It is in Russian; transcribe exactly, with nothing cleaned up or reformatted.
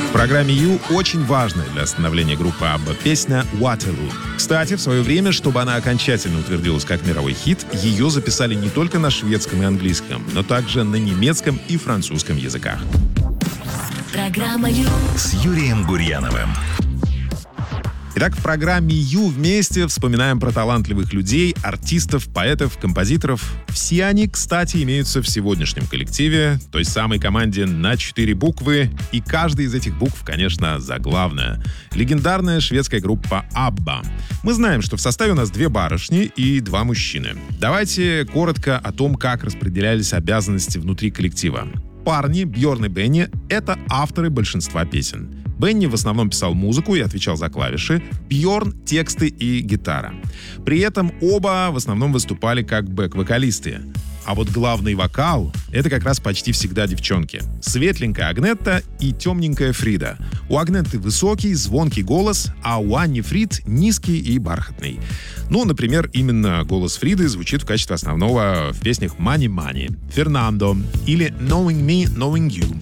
В программе «Ю» очень важная для становления группы ABBA песня «Waterloo». Кстати, в свое время, чтобы она окончательно утвердилась как мировой хит, ее записали не только на шведском и английском, но также на немецком и французском языках. Программа «Ю» с Юрием Гурьяновым. Итак, в программе «Ю» вместе вспоминаем про талантливых людей, артистов, поэтов, композиторов. Все они, кстати, имеются в сегодняшнем коллективе, той самой команде на четыре буквы, и каждая из этих букв, конечно, заглавная. Легендарная шведская группа ABBA. Мы знаем, что в составе у нас две барышни и два мужчины. Давайте коротко о том, как распределялись обязанности внутри коллектива. Парни, Бьорн и Бенни, это авторы большинства песен. Бенни в основном писал музыку и отвечал за клавиши, Бьорн — тексты и гитара. При этом оба в основном выступали как бэк-вокалисты. А вот главный вокал — это как раз почти всегда девчонки. Светленькая Агнетта и темненькая Фрида. У Агнетты высокий, звонкий голос, а у Анни Фрид низкий и бархатный. Ну, например, именно голос Фриды звучит в качестве основного в песнях «Money Money», «Fernando» или «Knowing Me, Knowing You».